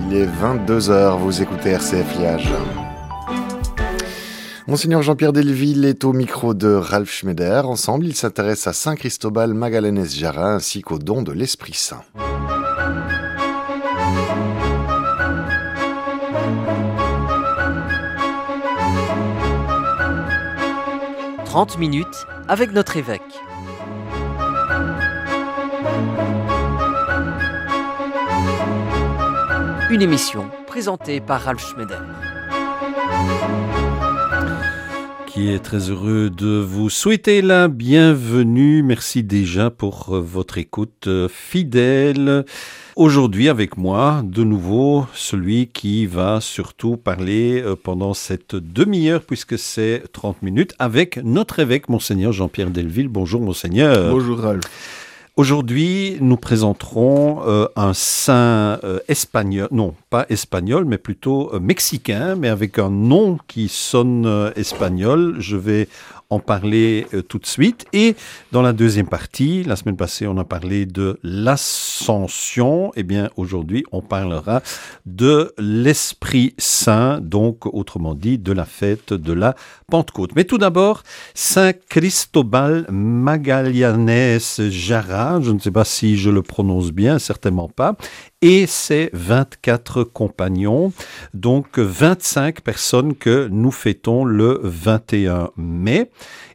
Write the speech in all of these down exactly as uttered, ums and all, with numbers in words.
Il est vingt-deux heures, vous écoutez R C F Liège. Monseigneur Jean-Pierre Delville est au micro de Ralph Schneider. Ensemble, ils s'intéressent à Saint Cristobal Magallanes Jara ainsi qu'au don de l'Esprit Saint. trente minutes avec notre évêque. Une émission présentée par Ralph Schneider. Qui est très heureux de vous souhaiter la bienvenue. Merci déjà pour votre écoute fidèle. Aujourd'hui avec moi, de nouveau, celui qui va surtout parler pendant cette demi-heure, puisque c'est trente minutes, avec notre évêque, Monseigneur Jean-Pierre Delville. Bonjour Monseigneur. Bonjour Ralph. Aujourd'hui, nous présenterons euh, un saint euh, espagnol, non pas espagnol, mais plutôt euh, mexicain, mais avec un nom qui sonne euh, espagnol. Je vais en parler euh, tout de suite. Et dans la deuxième partie, la semaine passée, on a parlé de l'Ascension. Eh bien, aujourd'hui, on parlera de l'Esprit Saint, donc autrement dit, de la fête de la Pentecôte. Mais tout d'abord, Saint Cristobal Magallanes Jara, je ne sais pas si je le prononce bien, certainement pas, et ses vingt-quatre compagnons, donc vingt-cinq personnes que nous fêtons le vingt et un mai.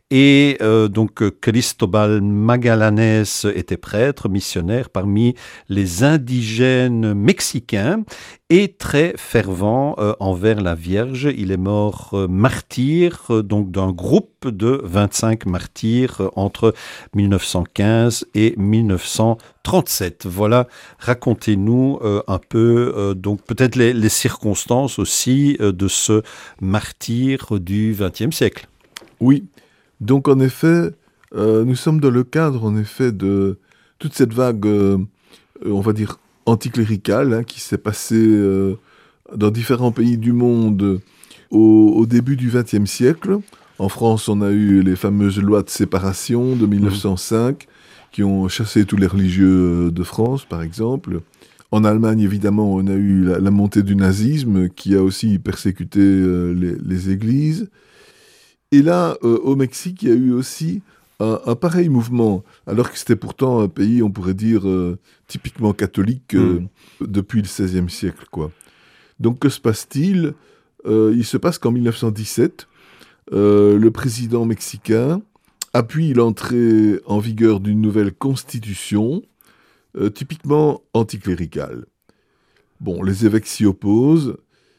Et euh, donc Cristobal Magallanes était prêtre, missionnaire parmi les indigènes mexicains et très fervent euh, envers la Vierge. Il est mort euh, martyr, euh, donc d'un groupe de vingt-cinq martyrs euh, entre mille neuf cent quinze et mille neuf cent trente-sept. Voilà, racontez-nous euh, un peu, euh, donc peut-être les, les circonstances aussi euh, de ce martyr du vingtième siècle. Oui. Donc en effet, euh, nous sommes dans le cadre en effet de toute cette vague, euh, on va dire, anticléricale hein, qui s'est passée euh, dans différents pays du monde au, au début du vingtième siècle. En France, on a eu les fameuses lois de séparation de mille neuf cent cinq qui ont chassé tous les religieux de France, par exemple. En Allemagne, évidemment, on a eu la, la montée du nazisme qui a aussi persécuté euh, les, les églises. Et là, euh, au Mexique, il y a eu aussi un, un pareil mouvement, alors que c'était pourtant un pays, on pourrait dire, euh, typiquement catholique euh, mmh. depuis le seizième siècle, quoi. Donc, que se passe-t-il ? euh, Il se passe qu'en mille neuf cent dix-sept, euh, le président mexicain appuie l'entrée en vigueur d'une nouvelle constitution, euh, typiquement anticléricale. Bon, les évêques s'y opposent,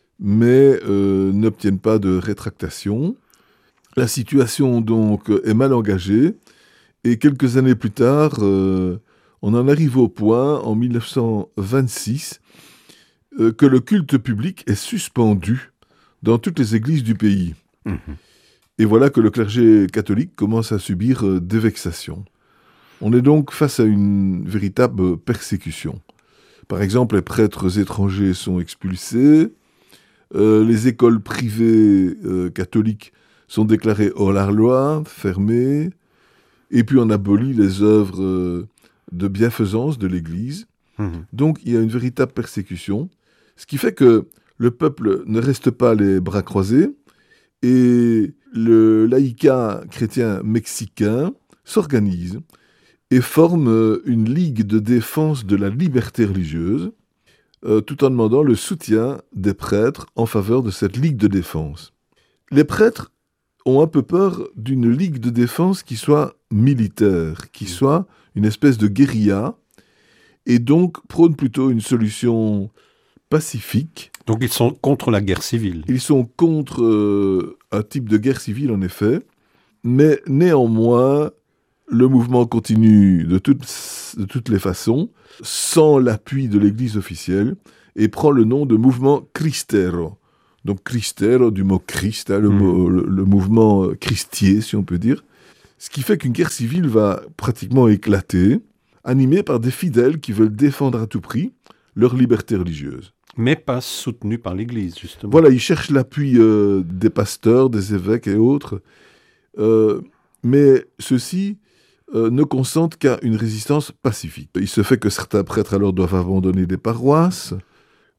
mais euh, n'obtiennent pas de rétractation. La situation, donc, est mal engagée, et quelques années plus tard, euh, on en arrive au point, en mille neuf cent vingt-six, euh, que le culte public est suspendu dans toutes les églises du pays. Mmh. Et voilà que le clergé catholique commence à subir euh, des vexations. On est donc face à une véritable persécution. Par exemple, les prêtres étrangers sont expulsés, euh, les écoles privées euh, catholiques sont déclarées hors la loi, fermées, et puis on abolit les œuvres euh, de bienfaisance de l'Église. Mmh. Donc il y a une véritable persécution, ce qui fait que le peuple ne reste pas les bras croisés, et le laïcat chrétien mexicain s'organise et forme une ligue de défense de la liberté religieuse, euh, tout en demandant le soutien des prêtres en faveur de cette ligue de défense. Les prêtres ont un peu peur d'une ligue de défense qui soit militaire, qui soit une espèce de guérilla, et donc prônent plutôt une solution pacifique. Donc ils sont contre la guerre civile. Ils sont contre euh, un type de guerre civile, en effet, mais néanmoins, le mouvement continue de toutes, de toutes les façons, sans l'appui de l'Église officielle, et prend le nom de mouvement Cristero. Donc Cristero, du mot Christ, hein, le, mmh. mot, le, le mouvement christier, si on peut dire. Ce qui fait qu'une guerre civile va pratiquement éclater, animée par des fidèles qui veulent défendre à tout prix leur liberté religieuse. Mais pas soutenue par l'Église, justement. Voilà, ils cherchent l'appui euh, des pasteurs, des évêques et autres. Euh, mais ceux-ci euh, ne consentent qu'à une résistance pacifique. Il se fait que certains prêtres alors doivent abandonner des paroisses,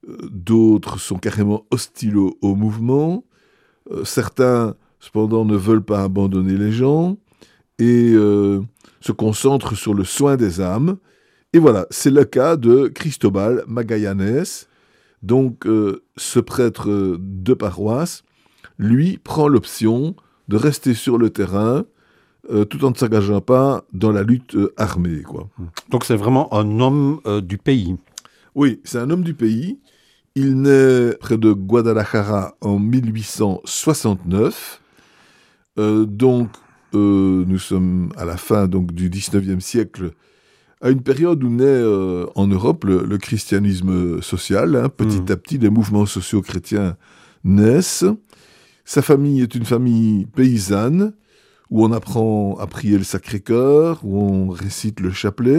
euh, d'autres sont carrément hostiles au, au mouvement, euh, certains, cependant, ne veulent pas abandonner les gens et euh, se concentrent sur le soin des âmes. Et voilà, c'est le cas de Cristóbal Magallanes. Donc, euh, ce prêtre de paroisse, lui, prend l'option de rester sur le terrain euh, tout en ne s'engageant pas dans la lutte euh, armée, quoi. Donc c'est vraiment un homme euh, du pays. Oui, c'est un homme du pays. Il naît près de Guadalajara en mille huit cent soixante-neuf. Euh, donc, euh, nous sommes à la fin donc, du dix-neuvième siècle, à une période où naît euh, en Europe le, le christianisme social. Hein. Petit mmh. à petit, les mouvements sociaux chrétiens naissent. Sa famille est une famille paysanne, où on apprend à prier le Sacré-Cœur, où on récite le chapelet.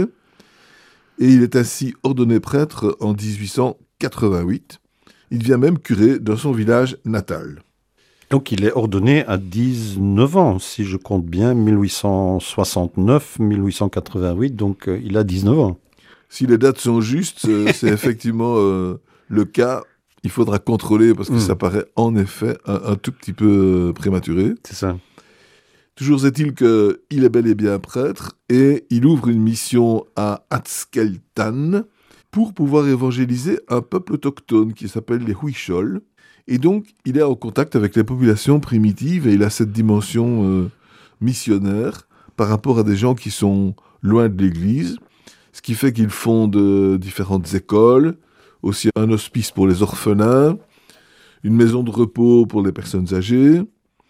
Et il est ainsi ordonné prêtre en dix-huit cent quatre-vingt-huit. Il devient même curé dans son village natal. Donc il est ordonné à dix-neuf ans, si je compte bien, mille huit cent soixante-neuf, mille huit cent quatre-vingt-huit, donc euh, il a dix-neuf ans. Si les dates sont justes, euh, c'est effectivement euh, le cas. Il faudra contrôler parce que mmh. ça paraît en effet un, un tout petit peu prématuré. C'est ça. Toujours est-il qu'il est bel et bien prêtre et il ouvre une mission à Atzkeltan pour pouvoir évangéliser un peuple autochtone qui s'appelle les Huichol. Et donc, il est en contact avec les populations primitives et il a cette dimension euh, missionnaire par rapport à des gens qui sont loin de l'Église, ce qui fait qu'il fonde euh, différentes écoles, aussi un hospice pour les orphelins, une maison de repos pour les personnes âgées.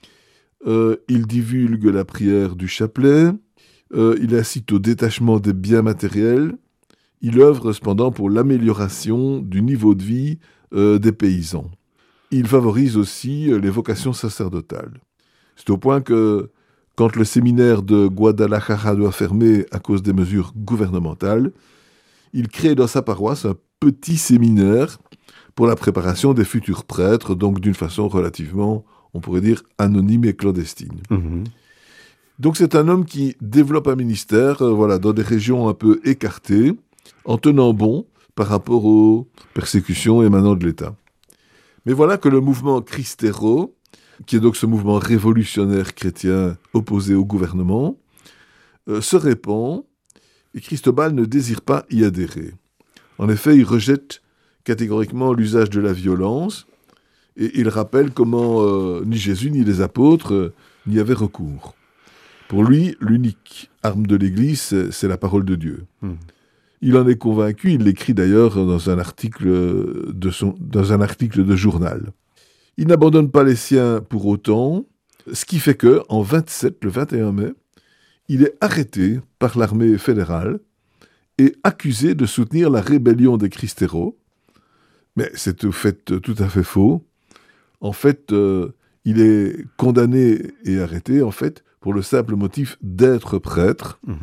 Euh, il divulgue la prière du chapelet, euh, il incite au détachement des biens matériels, il œuvre cependant pour l'amélioration du niveau de vie euh, des paysans. Il favorise aussi les vocations sacerdotales. C'est au point que, quand le séminaire de Guadalajara doit fermer à cause des mesures gouvernementales, il crée dans sa paroisse un petit séminaire pour la préparation des futurs prêtres, donc d'une façon relativement, on pourrait dire, anonyme et clandestine. Mmh. Donc c'est un homme qui développe un ministère euh, voilà, dans des régions un peu écartées, en tenant bon par rapport aux persécutions émanant de l'État. Mais voilà que le mouvement Cristero, qui est donc ce mouvement révolutionnaire chrétien opposé au gouvernement, euh, se répand et Cristóbal ne désire pas y adhérer. En effet, il rejette catégoriquement l'usage de la violence et il rappelle comment euh, ni Jésus ni les apôtres euh, n'y avaient recours. Pour lui, l'unique arme de l'Église, c'est, c'est la parole de Dieu. Mmh. Il en est convaincu, il l'écrit d'ailleurs dans un article de, son, dans un article de journal. Il n'abandonne pas les siens pour autant, ce qui fait que, en vingt-sept, le vingt et un mai, il est arrêté par l'armée fédérale et accusé de soutenir la rébellion des Cristero. Mais c'est au fait tout à fait faux. En fait, euh, il est condamné et arrêté, en fait, pour le simple motif d'être prêtre. Mmh.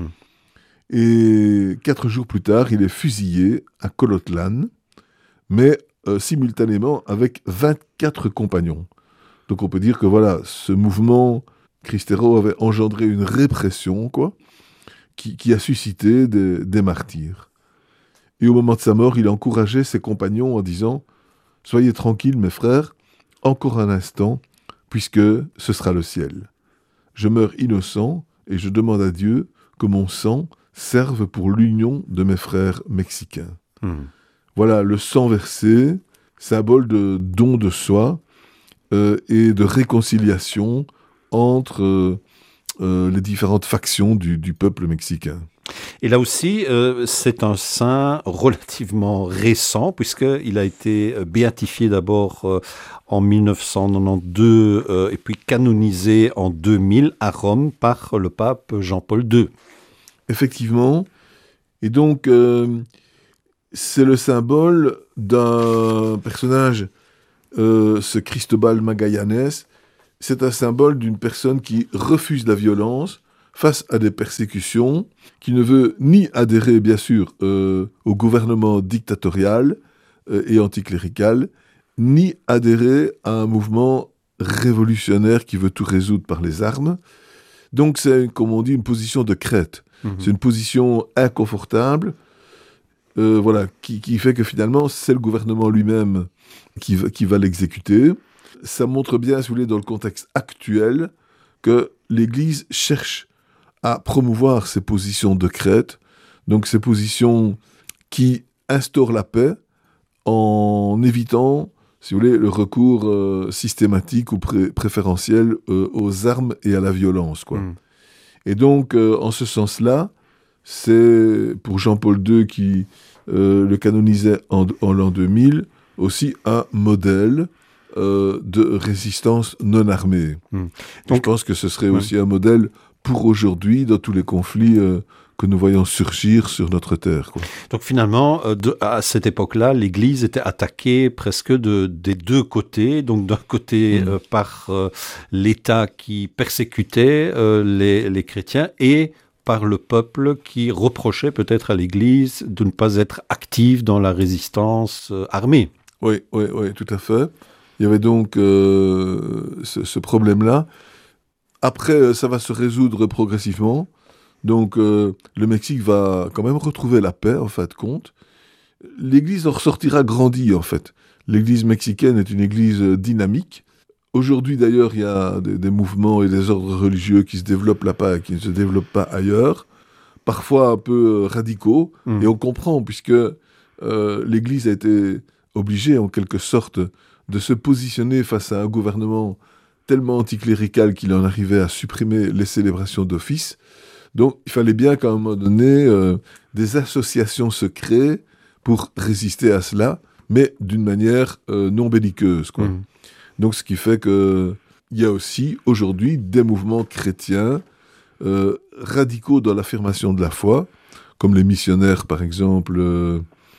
Et quatre jours plus tard, il est fusillé à Colotlan, mais euh, simultanément avec vingt-quatre compagnons. Donc on peut dire que voilà, ce mouvement Cristero avait engendré une répression, quoi, qui, qui a suscité des, des martyrs. Et au moment de sa mort, il encourageait ses compagnons en disant « Soyez tranquilles, mes frères, encore un instant, puisque ce sera le ciel. Je meurs innocent et je demande à Dieu que mon sang servent pour l'union de mes frères mexicains. Mmh. » Voilà, le sang versé, symbole de don de soi euh, et de réconciliation entre euh, euh, les différentes factions du, du peuple mexicain. Et là aussi, euh, c'est un saint relativement récent, puisqu'il a été béatifié d'abord euh, en mille neuf cent quatre-vingt-douze euh, et puis canonisé en deux mille à Rome par le pape Jean-Paul deux. Effectivement. Et donc, euh, c'est le symbole d'un personnage, euh, ce Cristóbal Magallanes. C'est un symbole d'une personne qui refuse la violence face à des persécutions, qui ne veut ni adhérer, bien sûr, euh, au gouvernement dictatorial euh, et anticlérical, ni adhérer à un mouvement révolutionnaire qui veut tout résoudre par les armes. Donc, c'est, comme on dit, une position de crête. Mmh. C'est une position inconfortable. euh, voilà, qui, qui fait que finalement, c'est le gouvernement lui-même qui va, qui va l'exécuter. Ça montre bien, si vous voulez, dans le contexte actuel, que l'Église cherche à promouvoir ses positions de crête, donc ces positions qui instaurent la paix en évitant, si vous voulez, le recours euh, systématique ou pré- préférentiel euh, aux armes et à la violence, quoi. Mmh. Et donc, euh, en ce sens-là, c'est pour Jean-Paul deux qui euh, le canonisait en, en l'an deux mille, aussi un modèle euh, de résistance non armée. Mmh. Donc, je pense que ce serait ouais. aussi un modèle pour aujourd'hui dans tous les conflits euh, que nous voyons surgir sur notre terre, quoi. Donc finalement, euh, de, à cette époque-là, l'Église était attaquée presque de, des deux côtés. Donc d'un côté mmh. euh, par euh, l'État qui persécutait euh, les, les chrétiens et par le peuple qui reprochait peut-être à l'Église de ne pas être active dans la résistance euh, armée. Oui, oui, oui, tout à fait. Il y avait donc euh, ce, ce problème-là. Après, ça va se résoudre progressivement. Donc, euh, le Mexique va quand même retrouver la paix, en fin de compte. L'Église en ressortira grandie, en fait. L'Église mexicaine est une Église dynamique. Aujourd'hui, d'ailleurs, il y a des, des mouvements et des ordres religieux qui se développent là-bas et qui ne se développent pas ailleurs, parfois un peu radicaux. Mmh. Et on comprend, puisque euh, l'Église a été obligée, en quelque sorte, de se positionner face à un gouvernement tellement anticlérical qu'il en arrivait à supprimer les célébrations d'office. Donc, il fallait bien qu'à un moment donné, euh, des associations se créent pour résister à cela, mais d'une manière euh, non belliqueuse, quoi. Mmh. Donc, ce qui fait qu'il y a aussi, aujourd'hui, des mouvements chrétiens euh, radicaux dans l'affirmation de la foi, comme les missionnaires, par exemple, euh,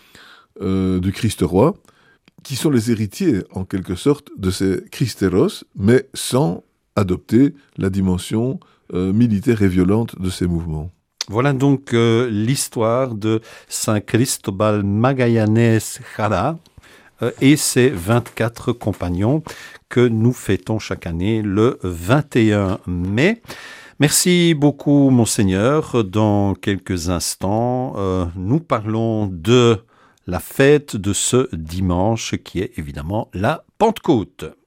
euh, du Christ roi, qui sont les héritiers, en quelque sorte, de ces Christeros, mais sans adopter la dimension Euh, militaire et violente de ces mouvements. Voilà donc euh, l'histoire de Saint Cristobal Magallanes Jara euh, et ses vingt-quatre compagnons que nous fêtons chaque année le vingt et un mai. Merci beaucoup, Monseigneur. Dans quelques instants, euh, nous parlons de la fête de ce dimanche qui est évidemment la Pentecôte.